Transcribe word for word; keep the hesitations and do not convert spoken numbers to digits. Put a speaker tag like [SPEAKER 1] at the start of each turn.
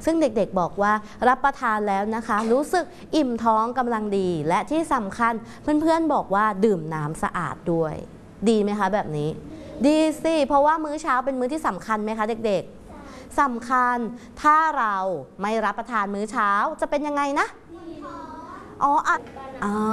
[SPEAKER 1] ซึ่งเด็กๆบอกว่ารับประทานแล้วนะคะรู้สึกอิ่มท้องกำลังดีและที่สำคัญเพื่อนๆบอกว่าดื่มน้ำสะอาดด้วยดีไหมคะแบบนี้ดีสิเพราะว่ามื้อเช้าเป็นมื้อที่สำคัญไหมคะเด็กๆสำคัญถ้าเราไม่รับประทานมื้อเช้าจะเป็นยังไงนะอ๋ออ่ะ